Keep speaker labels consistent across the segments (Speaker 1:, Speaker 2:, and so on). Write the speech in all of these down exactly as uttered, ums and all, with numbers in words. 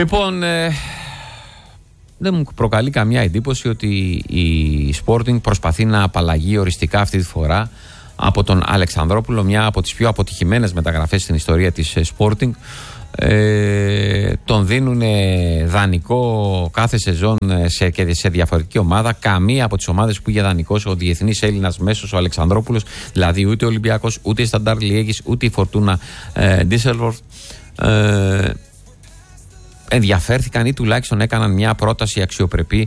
Speaker 1: Λοιπόν, ε, δεν μου προκαλεί καμιά εντύπωση ότι η Sporting προσπαθεί να απαλλαγεί οριστικά αυτή τη φορά από τον Αλεξανδρόπουλο, μια από τις πιο αποτυχημένες μεταγραφές στην ιστορία της Sporting. Ε, τον δίνουν δανεικό κάθε σεζόν σε, και σε διαφορετική ομάδα. Καμία από τις ομάδες που είχε δανεικός ο διεθνής Έλληνας μέσος ο Αλεξανδρόπουλος, δηλαδή ούτε ο Ολυμπιακός, ούτε η Σταντάρ Λιέγης, ούτε η Φορτούνα ε, Ντίσελβορθ, ε, ενδιαφέρθηκαν ή τουλάχιστον έκαναν μια πρόταση αξιοπρεπή,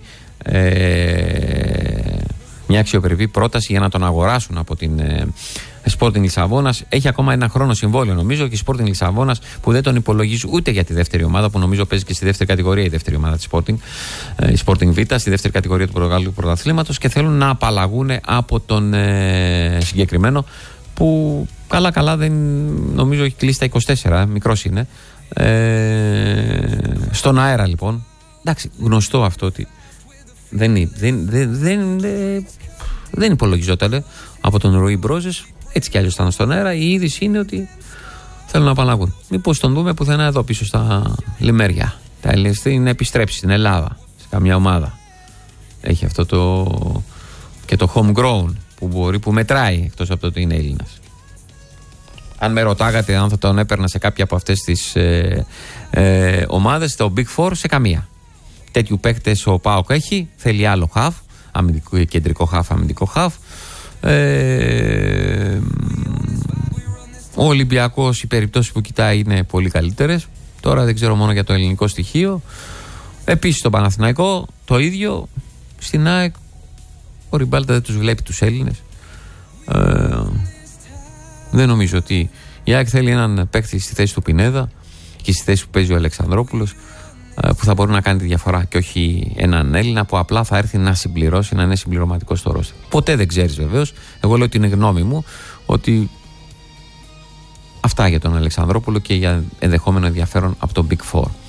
Speaker 1: ε, μια αξιοπρεπή πρόταση για να τον αγοράσουν από την ε, Sporting Λισαβόνας. Έχει ακόμα ένα χρόνο συμβόλαιο νομίζω, και η Sporting Λισαβόνας που δεν τον υπολογίζει ούτε για τη δεύτερη ομάδα, που νομίζω παίζει και στη δεύτερη κατηγορία η δεύτερη ομάδα της Sporting, ε, η Sporting Β, στη δεύτερη κατηγορία του Πορτογαλικού Πρωταθλήματος, και θέλουν να απαλλαγούν από τον ε, συγκεκριμένο, που καλά καλά δεν νομίζω έχει κλείσει τα είκοσι τέσσερα, μικρός είναι. Ε, στον αέρα λοιπόν, εντάξει, γνωστό αυτό ότι δεν, δεν, δεν, δεν, δεν υπολογιζόταν από τον Ροή Μπρόζες. Έτσι κι αλλιώς ήταν στον αέρα. Η είδηση είναι ότι θέλουν να απαλλαγούν. Μήπως τον δούμε πουθενά εδώ πίσω στα λιμέρια, τα Ελιστή, να επιστρέψει στην Ελλάδα σε καμιά ομάδα. Έχει αυτό το και το homegrown που μπορεί, που μετράει, εκτός από το ότι είναι Έλληνας. Αν με ρωτάγατε αν θα τον έπαιρνα σε κάποια από αυτές τις ε, ε, ομάδες, το Big Four, σε καμία. Τέτοιου παίκτες ο ΠΑΟΚ έχει, θέλει άλλο χαφ, αμυντικό, κεντρικό χαφ, αμυντικό χαφ. Ε, ο Ολυμπιακός, οι περιπτώσεις που κοιτάει είναι πολύ καλύτερες. Τώρα δεν ξέρω μόνο για το ελληνικό στοιχείο. Επίσης στον Παναθηναϊκό το ίδιο. Στην ΑΕΚ ο Ριμπάλτα δεν τους βλέπει τους Έλληνες. Ε, δεν νομίζω ότι η ΑΕΚ θέλει έναν παίκτη στη θέση του Πινέδα και στη θέση που παίζει ο Αλεξανδρόπουλος, που θα μπορεί να κάνει τη διαφορά, και όχι έναν Έλληνα που απλά θα έρθει να συμπληρώσει, να είναι συμπληρωματικό στο ρόστερ. Ποτέ δεν ξέρεις βεβαίως. Εγώ λέω την γνώμη μου ότι αυτά για τον Αλεξανδρόπουλο και για ενδεχόμενο ενδιαφέρον από τον Big Four.